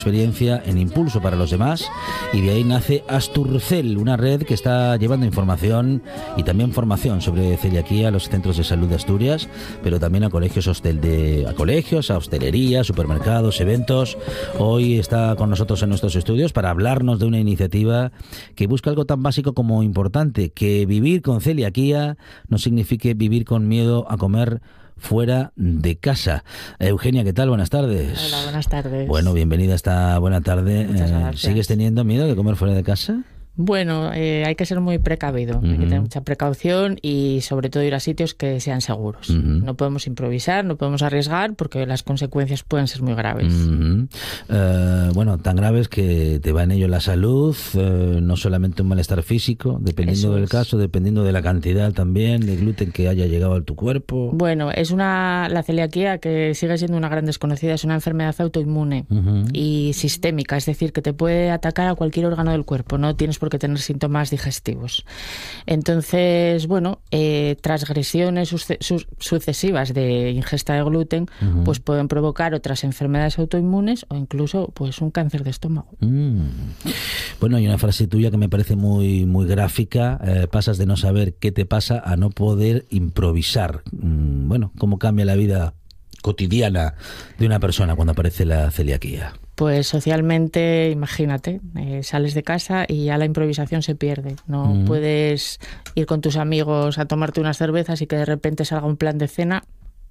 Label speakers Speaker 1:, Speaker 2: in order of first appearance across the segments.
Speaker 1: experiencia en impulso para los demás, y de ahí nace Asturcel, una red que está llevando información y también formación sobre celiaquía a los centros de salud de Asturias, pero también a colegios, a hostelería, supermercados, eventos. Hoy está con nosotros en nuestros estudios para hablarnos de una iniciativa que busca algo tan básico como importante, que vivir con celiaquía no signifique vivir con miedo a comer fuera de casa. Eugenia, ¿qué tal? Buenas tardes.
Speaker 2: Hola, buenas tardes.
Speaker 1: Bueno, bienvenida a esta buena tarde.
Speaker 2: Muchas gracias.
Speaker 1: ¿Sigues teniendo miedo de comer fuera de casa?
Speaker 2: Bueno, hay que ser muy precavido, hay que tener mucha precaución y sobre todo ir a sitios que sean seguros. No podemos improvisar, no podemos arriesgar porque las consecuencias pueden ser muy graves.
Speaker 1: Bueno, tan graves que te va en ello la salud, no solamente un malestar físico, dependiendo del caso, dependiendo de la cantidad también de gluten que haya llegado a tu cuerpo.
Speaker 2: Bueno, la celiaquía, que sigue siendo una gran desconocida, es una enfermedad autoinmune y sistémica, es decir, que te puede atacar a cualquier órgano del cuerpo, no tienes por qué tener síntomas digestivos. Entonces, bueno, transgresiones sucesivas de ingesta de gluten pues pueden provocar otras enfermedades autoinmunes o incluso pues un cáncer de estómago.
Speaker 1: Bueno, hay una frase tuya que me parece muy, muy gráfica. Pasas de no saber qué te pasa a no poder improvisar. Bueno, ¿cómo cambia la vida cotidiana de una persona cuando aparece la celiaquía?
Speaker 2: Pues socialmente, imagínate, sales de casa y ya la improvisación se pierde. No puedes ir con tus amigos a tomarte unas cervezas y que de repente salga un plan de cena.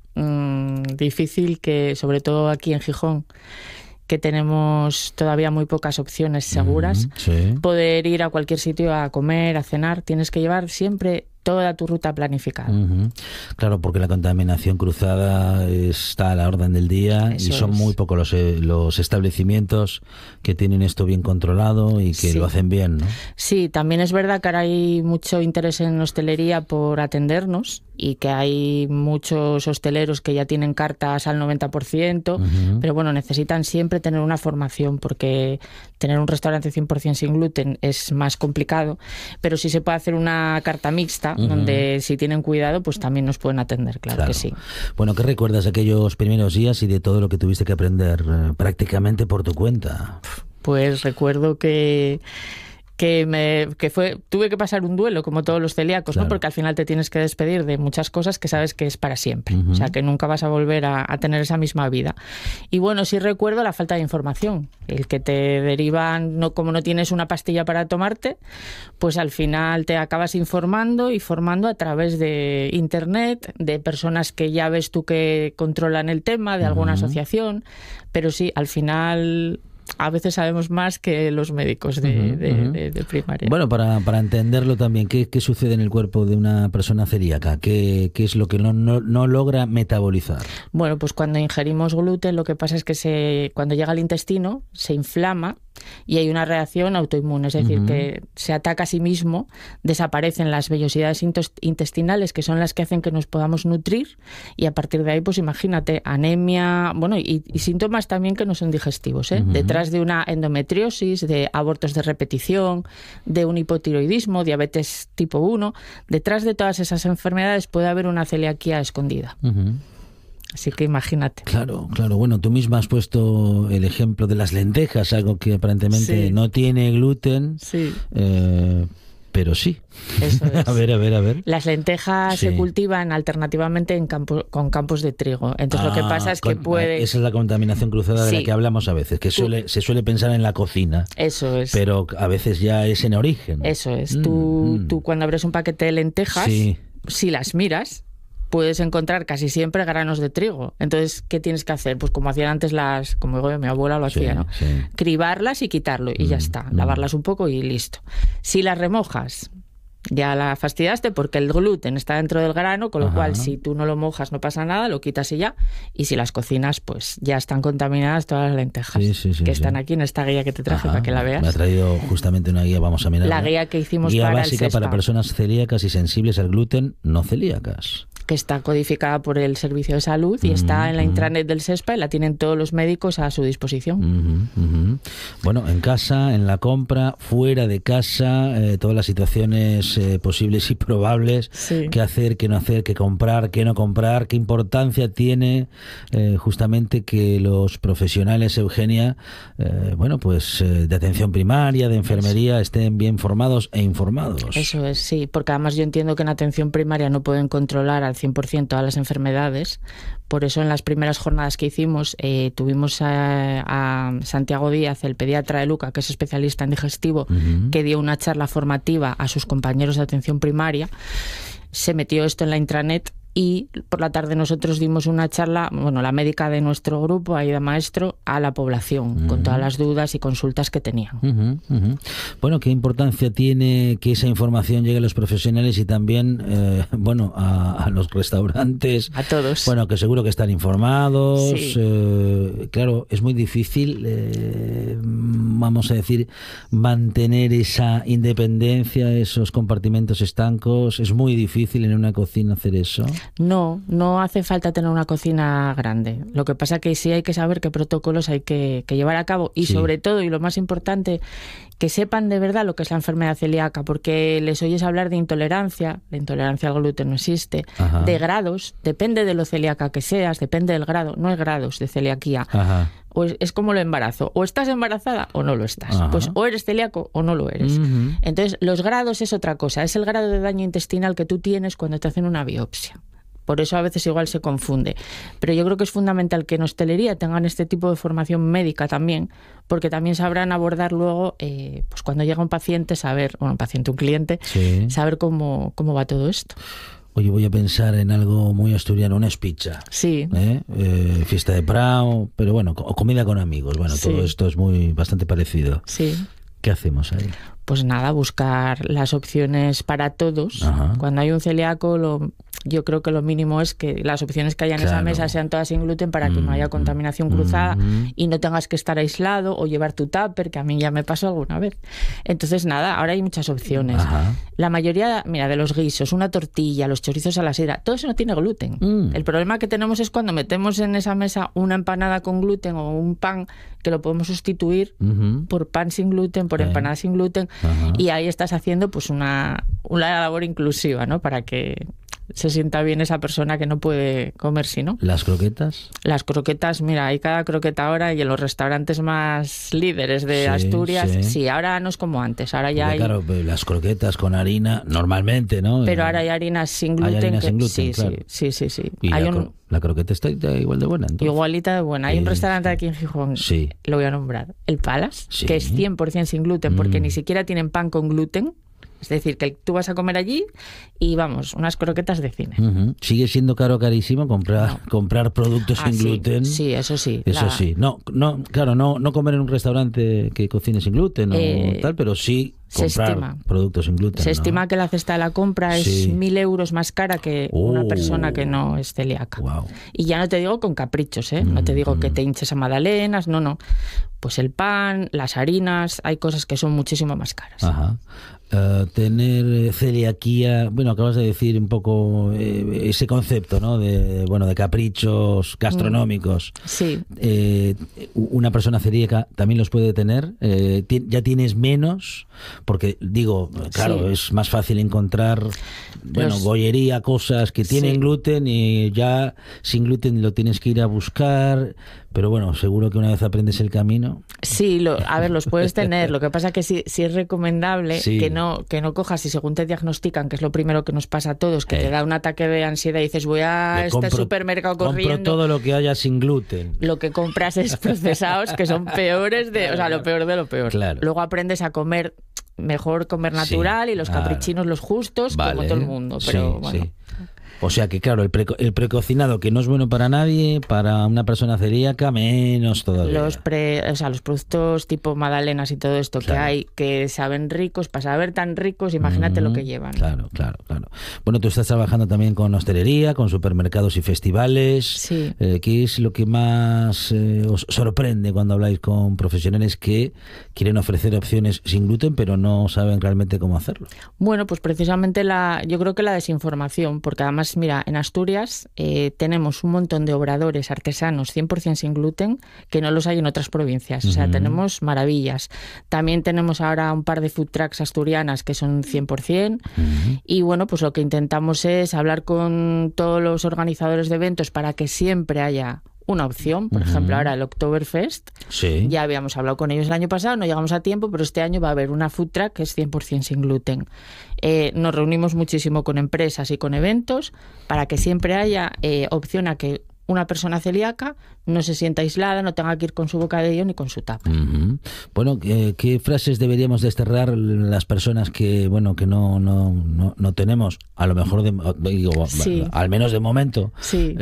Speaker 2: Difícil, que sobre todo aquí en Gijón, que tenemos todavía muy pocas opciones seguras, poder ir a cualquier sitio a comer, a cenar. Tienes que llevar siempre toda tu ruta planificada.
Speaker 1: Claro, porque la contaminación cruzada está a la orden del día. Eso y son muy pocos los establecimientos que tienen esto bien controlado y que lo hacen bien, ¿no?
Speaker 2: Sí, también es verdad que ahora hay mucho interés en hostelería por atendernos y que hay muchos hosteleros que ya tienen cartas al 90%, pero bueno, necesitan siempre tener una formación porque tener un restaurante 100% sin gluten es más complicado, pero sí se puede hacer una carta mixta donde si tienen cuidado pues también nos pueden atender, claro que sí.
Speaker 1: Bueno, ¿qué recuerdas de aquellos primeros días y de todo lo que tuviste que aprender prácticamente por tu cuenta?
Speaker 2: Pues recuerdo que tuve que pasar un duelo como todos los celíacos, ¿no? Porque al final te tienes que despedir de muchas cosas que sabes que es para siempre, o sea que nunca vas a volver a tener esa misma vida. Y bueno, sí recuerdo la falta de información, el que te derivan, como no tienes una pastilla para tomarte, pues al final te acabas informando y formando a través de internet, de personas que ya ves tú que controlan el tema, de alguna asociación, pero sí, al final a veces sabemos más que los médicos de primaria.
Speaker 1: Bueno, para entenderlo también, ¿qué sucede en el cuerpo de una persona celíaca? ¿Qué es lo que no logra metabolizar?
Speaker 2: Bueno, pues cuando ingerimos gluten lo que pasa es que cuando llega al intestino se inflama y hay una reacción autoinmune, es decir, que se ataca a sí mismo, desaparecen las vellosidades intestinales que son las que hacen que nos podamos nutrir y a partir de ahí, pues imagínate, anemia, bueno, y síntomas también que no son digestivos, detrás de una endometriosis, de abortos de repetición, de un hipotiroidismo, diabetes tipo 1, detrás de todas esas enfermedades puede haber una celiaquía escondida. Así que imagínate.
Speaker 1: Claro. Bueno, tú misma has puesto el ejemplo de las lentejas, algo que aparentemente no tiene gluten, pero sí.
Speaker 2: Eso es.
Speaker 1: A ver.
Speaker 2: Las lentejas se cultivan alternativamente con campos de trigo. Entonces lo que pasa es que
Speaker 1: Esa es la contaminación cruzada de la que hablamos a veces, que se suele pensar en la cocina.
Speaker 2: Eso es.
Speaker 1: Pero a veces ya es en origen.
Speaker 2: Eso es. Tú cuando abres un paquete de lentejas, si las miras, puedes encontrar casi siempre granos de trigo. Entonces, ¿qué tienes que hacer? Pues como hacían antes como digo, mi abuela lo hacía, ¿no? Cribarlas y quitarlo y ya está. Lavarlas un poco y listo. Si las remojas, ya la fastidiaste porque el gluten está dentro del grano, con lo cual si tú no lo mojas no pasa nada, lo quitas y ya. Y si las cocinas, pues ya están contaminadas todas las lentejas que están aquí en esta guía que te traje para que la veas.
Speaker 1: Me ha traído justamente una guía, vamos a mirar.
Speaker 2: La guía que hicimos
Speaker 1: guía
Speaker 2: para
Speaker 1: básica
Speaker 2: el SESPA.
Speaker 1: Para personas celíacas y sensibles al gluten no celíacas.
Speaker 2: que está codificada por el Servicio de Salud y está en la intranet del SESPA y la tienen todos los médicos a su disposición.
Speaker 1: Bueno, en casa, en la compra, fuera de casa, todas las situaciones posibles y probables, qué hacer, qué no hacer, qué comprar, qué no comprar, qué importancia tiene justamente que los profesionales, Eugenia, de atención primaria, de enfermería, estén bien formados e informados.
Speaker 2: Eso es, sí, porque además yo entiendo que en atención primaria no pueden controlar al 100% todas las enfermedades. Por eso en las primeras jornadas que hicimos tuvimos a Santiago Díaz, el pediatra de Luca, que es especialista en digestivo, que dio una charla formativa a sus compañeros de atención primaria. Se metió esto en la intranet y por la tarde nosotros dimos una charla, la médica de nuestro grupo, Aida Maestro, a la población, con todas las dudas y consultas que tenían.
Speaker 1: Bueno, ¿qué importancia tiene que esa información llegue a los profesionales y también, a los restaurantes?
Speaker 2: A todos.
Speaker 1: Bueno, que seguro que están informados.
Speaker 2: Sí.
Speaker 1: Claro, es muy difícil, vamos a decir, mantener esa independencia, esos compartimentos estancos. Es muy difícil en una cocina hacer eso.
Speaker 2: No hace falta tener una cocina grande. Lo que pasa que sí hay que saber qué protocolos hay que llevar a cabo y sobre todo, y lo más importante, que sepan de verdad lo que es la enfermedad celíaca, porque les oyes hablar de intolerancia. La intolerancia al gluten no existe. Ajá. De grados, depende de lo celíaca que seas, depende del grado. No hay grados de celiaquía.
Speaker 1: Ajá.
Speaker 2: O es como el embarazo, o estás embarazada o no lo estás. Ajá. Pues o eres celíaco o no lo eres. Entonces los grados es otra cosa, es el grado de daño intestinal que tú tienes cuando te hacen una biopsia. Por eso a veces igual se confunde. Pero yo creo que es fundamental que en hostelería tengan este tipo de formación médica también, porque también sabrán abordar luego, pues cuando llega un paciente, un cliente, saber cómo va todo esto.
Speaker 1: Oye, voy a pensar en algo muy asturiano, una espicha.
Speaker 2: Sí.
Speaker 1: Fiesta de Prao, pero bueno, o comida con amigos. Bueno, todo esto es bastante parecido.
Speaker 2: Sí.
Speaker 1: ¿Qué hacemos ahí?
Speaker 2: Pues nada, buscar las opciones para todos. Ajá. Cuando hay un celíaco, yo creo que lo mínimo es que las opciones que haya en esa mesa sean todas sin gluten para que no haya contaminación cruzada y no tengas que estar aislado o llevar tu tupper, que a mí ya me pasó alguna vez. Entonces nada, ahora hay muchas opciones.
Speaker 1: Ajá.
Speaker 2: La mayoría, de los guisos, una tortilla, los chorizos a la sidra, todo eso no tiene gluten. El problema que tenemos es cuando metemos en esa mesa una empanada con gluten o un pan que lo podemos sustituir por pan sin gluten, por empanada sin gluten. Ajá. Y ahí estás haciendo pues una labor inclusiva, ¿no? Para que se sienta bien esa persona que no puede comer si no.
Speaker 1: ¿Las croquetas?
Speaker 2: Las croquetas, hay cada croqueta ahora y en los restaurantes más líderes de Asturias, sí, ahora no es como antes, ahora ya
Speaker 1: Claro, las croquetas con harina, normalmente, ¿no?
Speaker 2: Pero ahora hay harinas sin gluten.
Speaker 1: Hay harinas sin gluten,
Speaker 2: sí,
Speaker 1: claro.
Speaker 2: Sí.
Speaker 1: ¿Y la croqueta está igual de buena, entonces?
Speaker 2: Igualita de buena. Hay un restaurante aquí en Gijón, lo voy a nombrar, el Palace, que es 100% sin gluten, porque ni siquiera tienen pan con gluten. Es decir, que tú vas a comer allí y unas croquetas de cine.
Speaker 1: ¿Sigue siendo carísimo comprar productos sin gluten?
Speaker 2: Sí, eso sí.
Speaker 1: Eso sí. No comer en un restaurante que cocine sin gluten o tal, pero sí comprar productos sin gluten.
Speaker 2: Se estima que la cesta de la compra es 1.000 euros más cara que una persona que no es celíaca.
Speaker 1: Wow.
Speaker 2: Y ya no te digo con caprichos, no te digo que te hinches a magdalenas, no. Pues el pan, las harinas, hay cosas que son muchísimo más caras.
Speaker 1: Ajá. Tener celiaquía, acabas de decir un poco ese concepto, ¿no? De caprichos gastronómicos.
Speaker 2: Sí.
Speaker 1: Una persona celíaca también los puede tener. Ya tienes menos, porque es más fácil encontrar, bollería, cosas que tienen gluten y ya sin gluten lo tienes que ir a buscar. Pero seguro que una vez aprendes el camino.
Speaker 2: Sí, los puedes tener. Lo que pasa que sí es recomendable que no cojas y según te diagnostican, que es lo primero que nos pasa a todos, que te da un ataque de ansiedad y dices, voy a supermercado corriendo.
Speaker 1: Compro todo lo que haya sin gluten.
Speaker 2: Lo que compras es procesados que son peores lo peor de lo peor.
Speaker 1: Claro.
Speaker 2: Luego aprendes a comer, mejor comer natural y los caprichinos los justos, como todo el mundo. Pero
Speaker 1: Sí. O sea que, claro, el precocinado, que no es bueno para nadie, para una persona celíaca, menos todavía.
Speaker 2: Los productos tipo magdalenas y todo esto que hay, que saben ricos, para saber tan ricos, imagínate lo que llevan.
Speaker 1: Claro. Bueno, tú estás trabajando también con hostelería, con supermercados y festivales.
Speaker 2: Sí.
Speaker 1: ¿Qué es lo que más os sorprende cuando habláis con profesionales que quieren ofrecer opciones sin gluten, pero no saben realmente cómo hacerlo?
Speaker 2: Bueno, pues precisamente yo creo que la desinformación, porque además Además, mira, en Asturias tenemos un montón de obradores artesanos 100% sin gluten que no los hay en otras provincias. O sea, tenemos maravillas. También tenemos ahora un par de food trucks asturianas que son 100%. Y bueno, pues lo que intentamos es hablar con todos los organizadores de eventos para que siempre haya una opción. Por ejemplo, ahora el Oktoberfest, ya habíamos hablado con ellos el año pasado, no llegamos a tiempo, pero este año va a haber una food truck que es 100% sin gluten. Nos reunimos muchísimo con empresas y con eventos para que siempre haya opción a que una persona celíaca no se sienta aislada, no tenga que ir con su bocadillo ni con su tapa.
Speaker 1: Bueno, ¿qué frases deberíamos desterrar las personas que que no tenemos, a lo mejor al menos de momento,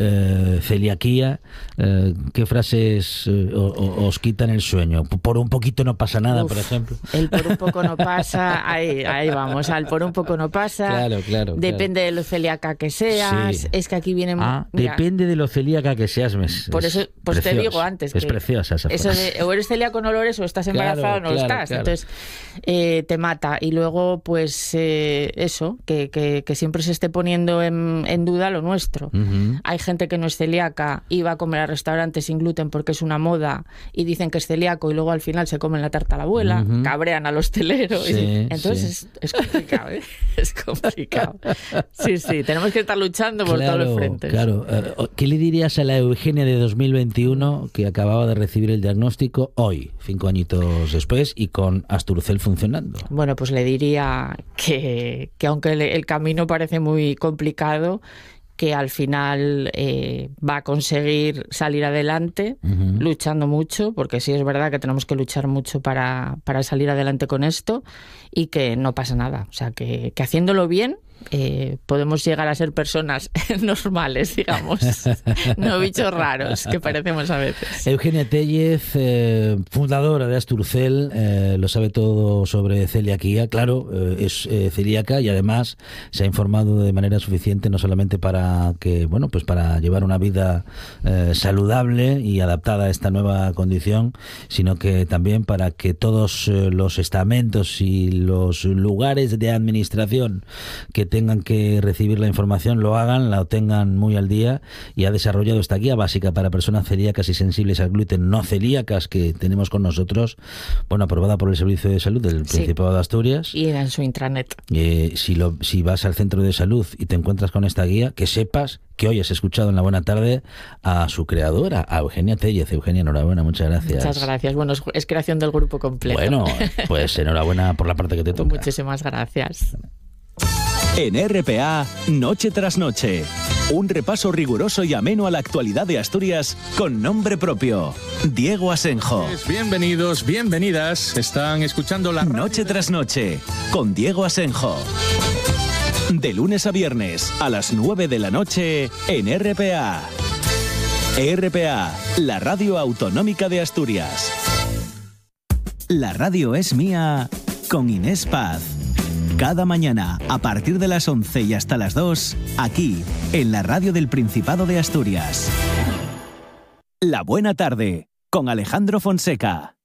Speaker 1: celiaquía? ¿Qué frases os quitan el sueño? Por un poquito no pasa nada, por ejemplo.
Speaker 2: El por un poco no pasa, ahí vamos, al por un poco no pasa. Claro. Depende de lo celíaca que seas. Es que aquí vienen...
Speaker 1: depende de lo celíaca que seas.
Speaker 2: Por eso te digo antes
Speaker 1: es preciosa esa frase.
Speaker 2: Eso de o eres celíaco o no lo eres, o estás embarazado o no lo estás. Entonces te mata. Y luego pues eso, que siempre se esté poniendo en duda lo nuestro. Hay gente que no es celíaca y va a comer a restaurantes sin gluten porque es una moda y dicen que es celíaco y luego al final se comen la tarta a la abuela, cabrean al hostelero. Entonces es complicado, ¿eh? Es complicado. Sí, tenemos que estar luchando por todos los frentes.
Speaker 1: ¿Qué le dirías a la Eugenia de 2021 que acababa de recibir el diagnóstico hoy, 5 añitos después, y con Asturcell funcionando?
Speaker 2: Bueno, pues le diría que aunque el camino parece muy complicado, que al final va a conseguir salir adelante, luchando mucho, porque sí es verdad que tenemos que luchar mucho para salir adelante con esto, y que no pasa nada. O sea, que haciéndolo bien podemos llegar a ser personas normales, digamos, no bichos raros que parecemos a veces.
Speaker 1: Eugenia Tellez, fundadora de Asturcell, lo sabe todo sobre celiaquía. Claro, es celíaca y además se ha informado de manera suficiente, no solamente para que pues para llevar una vida saludable y adaptada a esta nueva condición, sino que también para que todos los estamentos y los lugares de administración que tengan que recibir la información lo hagan, la tengan muy al día, y ha desarrollado esta guía básica para personas celíacas y sensibles al gluten no celíacas que tenemos con nosotros, aprobada por el Servicio de Salud del Principado de Asturias.
Speaker 2: Y en su intranet.
Speaker 1: Si vas al centro de salud y te encuentras con esta guía, que sepas que hoy has escuchado en La Buena Tarde a su creadora, a Eugenia Tellez. Eugenia, enhorabuena, muchas gracias.
Speaker 2: Muchas gracias. Bueno, es creación del grupo completo.
Speaker 1: Bueno, pues enhorabuena por la parte que te toca.
Speaker 2: Muchísimas gracias.
Speaker 3: En RPA, Noche tras Noche, un repaso riguroso y ameno a la actualidad de Asturias con nombre propio. Diego Asenjo.
Speaker 4: Bienvenidos, bienvenidas. Están escuchando la
Speaker 3: Noche tras Noche con Diego Asenjo. De lunes a viernes a las 9 de la noche en RPA. RPA, la radio autonómica de Asturias. La radio es mía con Inés Paz. Cada mañana, a partir de las 11 y hasta las 2, aquí, en la radio del Principado de Asturias. La Buena Tarde, con Alejandro Fonseca.